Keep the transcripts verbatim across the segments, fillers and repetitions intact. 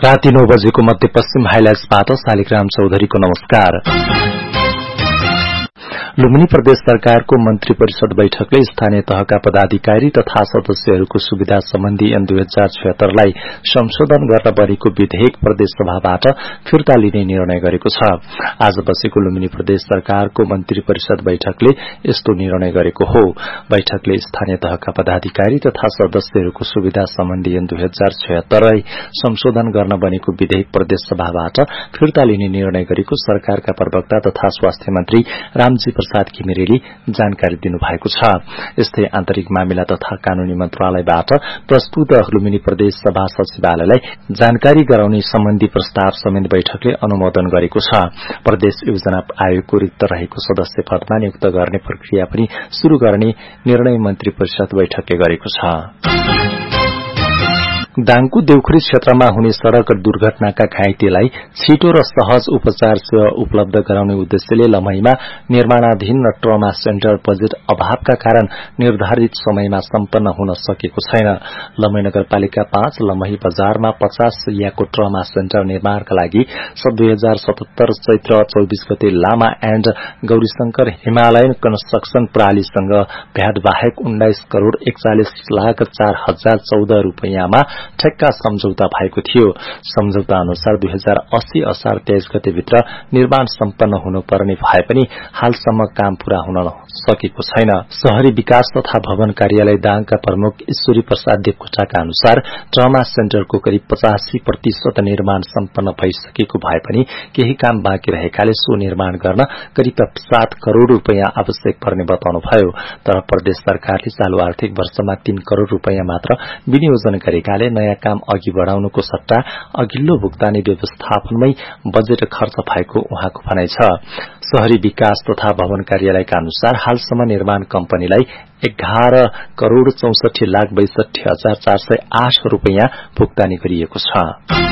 राति नौ बजेको मध्यपश्चिम हाइलाइट्सबाट शालिग्राम चौधरीको नमस्कार। लुम्बिनी प्रदेश सरकारको मन्त्री परिषद बैठकले स्थानीय तहका पदाधिकारी तथा सदस्यहरूको सुविधा सम्बन्धी ऐन दुई हजार छयत्तरलाई संशोधन गर्न बनेको विधेयक प्रदेश सभाबाट फिर्ता लिने निर्णय गरेको छ। आज बसेको लुम्बिनी प्रदेश सरकारको मन्त्री परिषद बैठकले यस्तो निर्णय गरेको हो। बैठकले स्थानीय तहका पदाधिकारी तथा सदस्यहरूको सुविधा सम्बन्धी ऐन दुई हजार छयत्तरलाई संशोधन गर्न बनेको विधेयक प्रदेश सभाबाट फिर्ता लिने निर्णय गरेको सरकारका प्रवक्ता तथा स्वास्थ्य मन्त्री रामजी प्रसाद घिमिरेले जानकारी दिनुभएको छ। यस्तै आन्तरिक मामिला तथा कानूनी मन्त्रालयबाट प्रस्तुत लुम्बिनी प्रदेश सभा सचिवालयलाई जानकारी गराउने सम्बन्धी प्रस्ताव समेत बैठकले अनुमोदन गरेको छ। प्रदेश योजना आयोगको रिक्त रहेको सदस्य पदमा नियुक्त गर्ने प्रक्रिया पनि शुरू गर्ने निर्णय मन्त्री परिषद बैठकले गरेको छ। दाङको देउखुरी क्षेत्रमा हुने सड़क दुर्घटनाका घाइतेलाई छिटो र सहज उपचार सेवा उपलब्ध गराउने उद्देश्यले लमहीमा निर्माणाधीन र ट्रमा सेन्टर बजेट अभावका कारण निर्धारित समयमा सम्पन्न हुन सकेको छैन। लमही नगरपालिका पाँच लमही बजारमा पचास सयको ट्रमा सेन्टर निर्माणका लागि सन् दुई हजार सतहत्तर चैत्र चौबीस गते लामा एण्ड गौरीशंकर हिमालयन कन्स्ट्रक्सन प्रणालीसँग भ्याट बाहेक उन्नाइस करोड़ एकचालिस लाख चार हजार चौध रूपियाँमा ठेक्का सम्झौता भएको थियो। सम्झौता अनुसार दुई हजार अस्सी असार तेइस गते भित्र निर्माण सम्पन्न हुनुपर्ने भए पनि हालसम्म काम पूरा हुन सकेको छैन। शहरी विकास तथा भवन कार्यालय दाङका प्रमुख ईश्वरी प्रसाद देवकोटाका अनुसार ट्रमा सेन्टरको करिब पचासी प्रतिशत निर्माण सम्पन्न भइसकेको भए पनि केही काम बाँकी रहेकाले सो निर्माण गर्न करिब सात करोड़ रूपियाँ आवश्यक पर्ने बताउनुभयो। तर प्रदेश सरकारले चालू आर्थिक वर्षमा तीन करोड़ रूपियाँ मात्र विनियोजन गरेकाले नयाँ काम अघि बढ़ाउनुको सट्टा अघिल्लो भुक्तानी व्यवस्थापनमै बजेट खर्च भएको उहाँको भनाइ छ। शहरी विकास तथा भवन कार्यालयका अनुसार हालसम्म निर्माण कम्पनीलाई एघार करोड़ चौसठी लाख बैसठी हजार चार सय आठ रूपियाँ भुक्तानी गरिएको छ।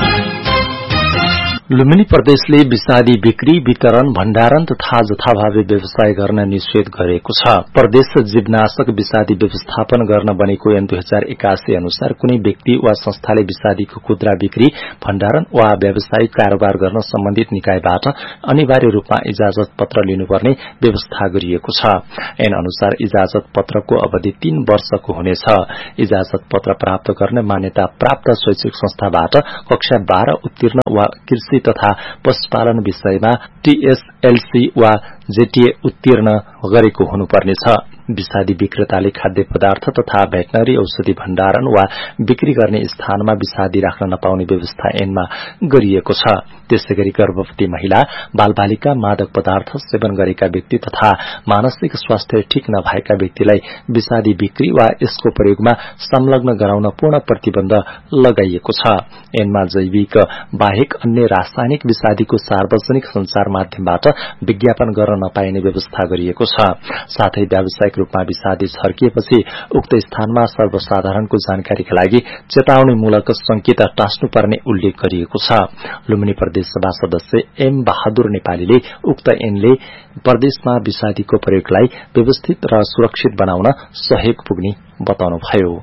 लुम्बिनी प्रदेशले विषादी बिक्री वितरण भण्डारण तथा जथाभावी व्यवसाय गर्न निषेध गरेको छ। प्रदेश जीवनाशक विषादी व्यवस्थापन गर्न बनेको ऐन दुई हजार एकासी अनुसार कुनै व्यक्ति वा संस्थाले विषादीको खुद्रा बिक्री भण्डारण वा व्यावसायिक कारोबार गर्न सम्बन्धित निकायबाट अनिवार्य रूपमा इजाजत पत्र लिनुपर्ने व्यवस्था गरिएको छ। ऐन अनुसार इजाजत पत्रको अवधि तीन वर्षको हुनेछ। इजाजत पत्र प्राप्त गर्न मान्यता प्राप्त शैक्षिक संस्थाबाट कक्षा बाह्र उत्तीर्ण वा कृषि तथा पशुपालन विषयमा टीएसएलसी वा जेटीए उत्तीर्ण गरेको हुनुपर्नेछ। विषादी विक्रेताले खाद्य पदार्थ तथा भेटनरी औषधि भण्डारण वा बिक्री गर्ने स्थानमा विषादी राख्न नपाउने व्यवस्था ऐनमा गरिएको छ। त्यसैगरी गर्भवती महिला बालबालिका मादक पदार्थ सेवन गरेका व्यक्ति तथा मानसिक स्वास्थ्य ठीक नभएका व्यक्तिलाई विषादी बिक्री वा यसको प्रयोगमा संलग्न गराउन पूर्ण प्रतिबन्ध लगाइएको छ। ऐनमा जैविक बाहेक अन्य रासायनिक विषादीको सार्वजनिक संचार माध्यमबाट विज्ञापन गर्न नपाइने व्यवस्था गरिएको छ। साथै व्यावसायिक रूपमा विषादी छर्किएपछि उक्त स्थानमा सर्वसाधारणको जानकारीका लागि चेतावनीमूलक संकेत टाँस्नुपर्ने उल्लेख गरिएको छ। लुम्बिनी प्रदेश सभा सदस्य एम बहादुर नेपालीले उक्त ऐनले प्रदेशमा विषादीको प्रयोगलाई व्यवस्थित र सुरक्षित बनाउन सहयोग पुग्ने बताउनुभयो।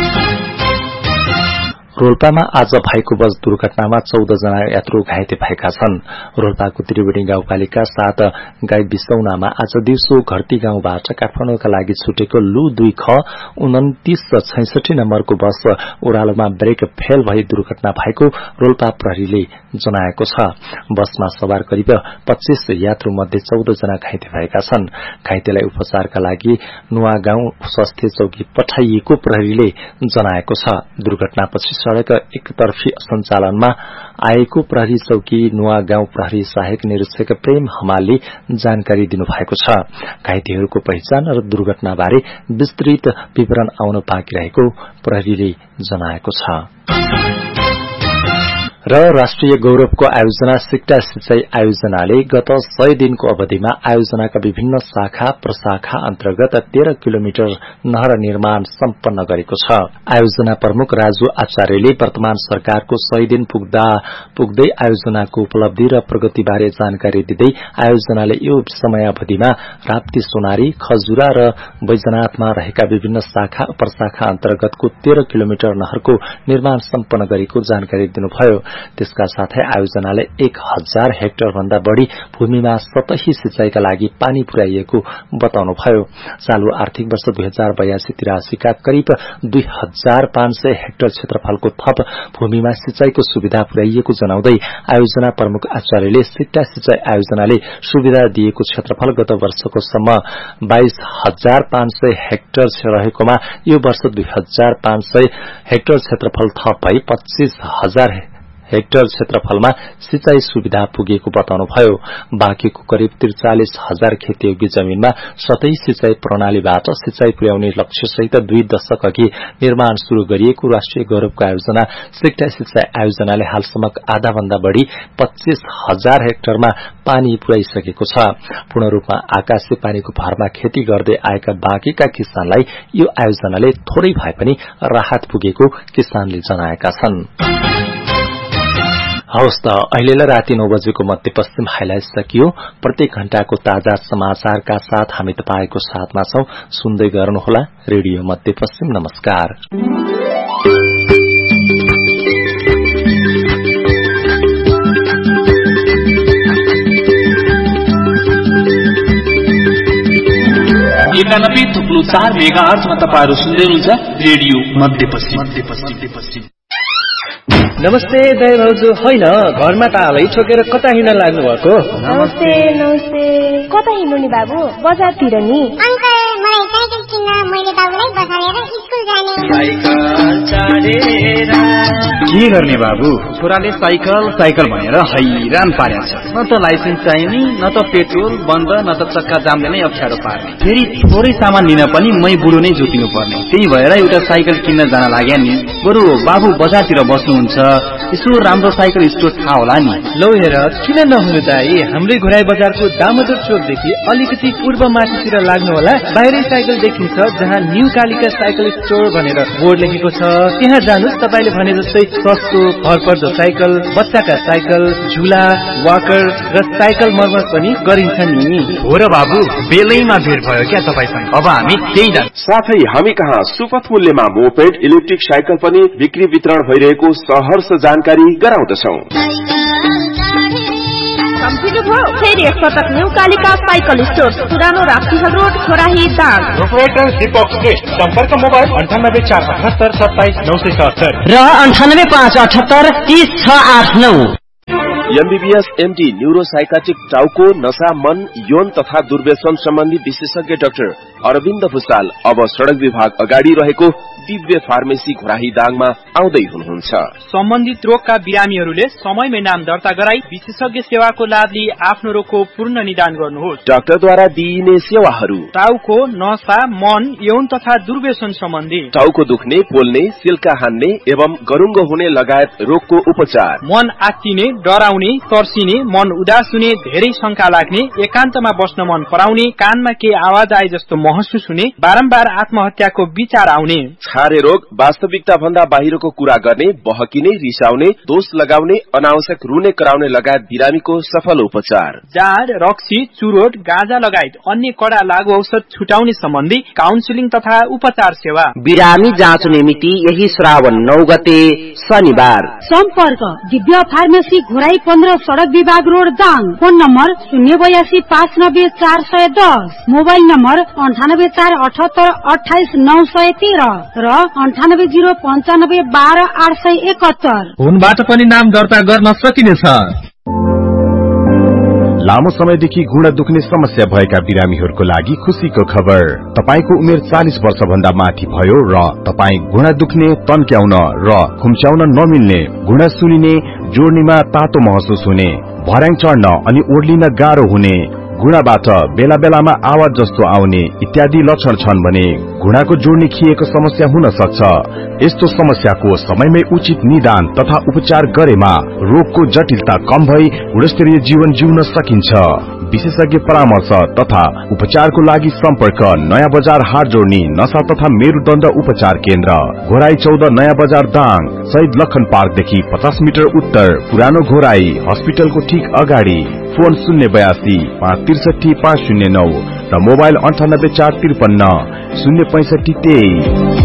रोल्पामा आज भएको बस दुर्घटनामा चौध जना यात्रु घाइते भएका छन्। रोल्पाको त्रिवेणी गाउँपालिका सात गाई बिसौनामा आज दिउँसो घरती गाउँबाट काठमाडौँका लागि छुटेको लु दुई ख उन्तिस छैसठी नम्बरको बस ओह्रालोमा ब्रेक फेल भई दुर्घटना भएको रोल्पा प्रहरीले जनाएको छ। बसमा सवार करिब पच्चीस यात्रु मध्ये चौध जना घाइते भएका छन्। घाइतेलाई उपचारका लागि नुवागाउँ स्वास्थ्य चौकी पठाइएको प्रहरीले जनाएको छ। दुर्घटनापछि सड़क एकतर्फी सञ्चालनमा आएको प्रहरी चौकी नुवागाउँ प्रहरी सहायक निरीक्षक प्रेम हमालले जानकारी दिनुभएको छ। घाइतेहरूको पहिचान र दुर्घटनाबारे विस्तृत विवरण आउन बाँकी रहेको प्रहरीले जनाएको छ। र राष्ट्रिय गौरवको आयोजना सिक्टा सिंचाई आयोजनाले गत सय दिनको अवधिमा आयोजनाका विभिन्न शाखा प्रशाखा अन्तर्गत तेह्र किलोमिटर नहर निर्माण सम्पन्न गरेको छ। आयोजना प्रमुख राजु आचार्यले वर्तमान सरकारको सय दिन पुग्दा पुग्दै आयोजनाको उपलब्धि र प्रगतिबारे जानकारी दिँदै आयोजनाले यो समयावधिमा राप्ती सोनारी खजुरा र बैजनाथमा रहेका विभिन्न शाखा प्रशाखा अन्तर्गतको तेह्र किलोमिटर नहरको निर्माण सम्पन्न गरेको जानकारी दिनुभयो। त्यसका साथै आयोजनाले एक हजार हेक्टर भन्दा बढ़ी भूमिमा सतही सिंचाईका लागि पानी पुर्याइएको बताउनुभयो। चालू आर्थिक वर्ष दुई हजार बयासी तिरासीका करिब दुई हजार पाँच सय हेक्टर क्षेत्रफलको थप भूमिमा सिंचाईको सुविधा पुर्याइएको जनाउँदै आयोजना प्रमुख आचार्यले सिक्टा सिंचाई आयोजनाले सुविधा दिएको क्षेत्रफल गत वर्षको सम्म बाइस हजार पाँच सय हेक्टर रहेकोमा यो वर्ष दुई हजार पाँच सय हेक्टर क्षेत्रफल थप भई पच्चीस हजार हेक्टर क्षेत्रफलमा सिंचाई सुविधा पुगेको बताउनुभयो। बाँकीको करिब त्रिचालिस हजार खेतीयोग्य जमीनमा सतही सिंचाई प्रणालीबाट सिंचाई पुर्याउने लक्ष्यसहित दुई दशक अघि निर्माण शुरू गरिएको राष्ट्रिय गौरवको आयोजना सिक्टा सिंचाई आयोजनाले हालसम्म आधा भन्दा बढ़ी पच्चीस हजार हेक्टरमा पानी पुर्याइसकेको छ। पूर्ण रूपमा आकाशे पानीको भरमा खेती गर्दै आएका बाँकीका किसानलाई यो आयोजनाले थोरै भए पनि राहत पुगेको किसानले जनाएका छन्। हवस् त अहिलेलाई राति नौ बजेको मध्यपश्चिम हाइलाइट सकियो। प्रत्येक घण्टाको ताजा समाचारका साथ हामी तपाईको साथमा छौं। सुन्दै गर्नुहोला रेडियो मध्यपश्चिम। नमस्कार। एकानब्बे थुप्रो चार मेगा आर्चमा तपाईहरु सुन्दै हुनुहुन्छ रेडियो मध्यपश्चिम। नमस्ते दाइ भाउजू, होइन घरमा तालै ठोकेर कता हिँड्न लाग्नु भएको? नमस्ते नमस्ते, कता हिँड्नु नि बाबु? बजारतिर नि। अंकल, मलाई साइकल किन्न मैले बाबुलाई बसालेर स्कुल जाने। साइकल चढेर के गर्ने बाबु? छोराले साइकल साइकल भनेर हैरान पारेछ। न त लाइसेन्स चाहिने, न त पेट्रोल बन्द, न त चक्का जामले नै अप्ठ्यारो पार्ने। फेरि थोरै सामान लिन पनि मै बुढो नै जोतिनु पर्ने। त्यही भएर एउटा साइकल किन्न जान लाग्या नि। बरु बाबु बजारतिर बस्नुहुन्छ, यसो राम्रो साइकल स्टोर थाहा होला नि। लौ हेर, किन नहुनु दाइ, हाम्रै घोराई बजारको दामोदर चोकदेखि अलिकति पूर्व माथितिर लाग्नु होला। बाहिरै साइकल देखिन्छ, जहाँ न्यू कालिका साइकल स्टोर भनेर बोर्ड लेखेको छ। त्यहाँ जानुस्, तपाईले भने जस्तै सस्तो भरपर्दो साइकल, बच्चाका साइकल, झुला, वाकर र साइकल मर्मत पनि गरिन्छ नि। हो र बाबु, बेलैमा भेट भयो क्या तपाईसँग। अब हामी त्यही जान्छौँ। साथै हामी कहाँ सुपथ मूल्यमा मोपेड, इलेक्ट्रिक साइकल पनि बिक्री वितरण भइरहेको सहर्ष जानकारी गराउँदछौं। फेरि एकपटक न्यू कालिका साइकल स्टोर, पुरानो राप्तीहल रोड, छोराही दाङ। प्रोपराइटर दीपक श्रेष्ठ। सम्पर्क मोबाइल अन्ठानब्बे चार अठहत्तर सत्ताइस नौ सय सत्तर र अन्ठानब्बे पाँच अठहत्तर तीस छ आठ नौ। एमबीबीएस एमडी न्यूरोसाइकाट्रिक टाउको, नशा, मन, यौन तथा दुर्व्यसन सम्बन्धी विशेषज्ञ डाक्टर अरविन्द भुसाल अब सड़क विभाग अगाडि रहेको दिव्य फार्मेसी घोराही दाङमा आउँदै हुनुहुन्छ। सम्बन्धित रोगका बिरामीहरूले समयमै नाम दर्ता गराई विशेषज्ञ सेवाको लाभ लिई आफ्नो रोगको पूर्ण निदान गर्नुहोस्। डाक्टरद्वारा दिइने सेवाहरू: टाउको, नशा, मन, यौन तथा दुर्व्यसन सम्बन्धी, टाउको दुख्ने, पोल्ने, सिल्का हान्ने एवं गरुङ्गो हुने लगायत रोगको उपचार, मन आत्तिने, डराउने, तर्सिने, मन उदास हुने, धेरै शंका लाग्ने, एकान्तमा बस्न मन पराउने, कानमा के आवाज आए जस्तो महसुस हुने, बारम्बार आत्महत्याको विचार आउने, छारे रोग, वास्तविकता भन्दा बाहिरको कुरा गर्ने, बहकिने, रिसाउने, दोष लगाउने, अनावश्यक रुने कराउने लगायत बिरामीको सफल उपचार, जाड, रक्सी, चुरोट, गाँजा लगायत अन्य कडा लागू औषध छुटाउने सम्बन्धी काउन्सिलिङ तथा उपचार सेवा। बिरामी जाँच मिति यही श्रावण नौ गते शनिबार। सम्पर्क दिव्य फार्मेसी घोराई पन्ध्र सड़क विभाग रोड दाङ। फोन नम्बर शून्य बयासी पाँच नब्बे चार सय दस। मोबाइल नम्बर अन्ठानब्बे चार अठहत्तर अठाइस नौ सय तेह्र र अन्ठानब्बे जीरो पञ्चानब्बे बाह्र आठ सय एकहत्तर। फोनबाट पनि नाम दर्ता गर्न सकिनेछ। लामो समयदेखि घुँडा दुख्ने समस्या भएका बिरामीहरूको लागि खुशीको खबर। तपाईको उमेर चालीस वर्ष भन्दा माथि भयो र तपाई घुँडा दुख्ने, तन्क्याउन र खुम्च्याउन नमिल्ने, घुँडा सुनिने, जोड्नीमा तातो महसुस हुने, भर्याङ चढ्न अनि ओर्लिन गाह्रो हुने, घुँडाबाट बेला बेलामा आवाज जस्तो आउने इत्यादि लक्षण छन् भने घुँडाको जोड्नी खिएको समस्या हुन सक्छ। यस्तो समस्याको समयमै उचित निदान तथा उपचार गरेमा रोगको जटिलता कम भई गुणस्तरीय जीवन जिउन सकिन्छ। विशेषज्ञ परामर्श तथा उपचारको लागि सम्पर्क नयाँ बजार हाट जोड्नी नशा तथा मेरुदण्ड उपचार केन्द्र, घोराई चौध नयाँ बजार दाङ, शहीद लखन पार्कदेखि पचास मिटर उत्तर, पुरानो घोराई हस्पिटलको ठीक अगाडि। फोन शून्य बयासी पाँच त्रिसठी पाँच शून्य नौ र मोबाइल अन्ठानब्बे चार त्रिपन्न शून्य पैंसठी तेइस।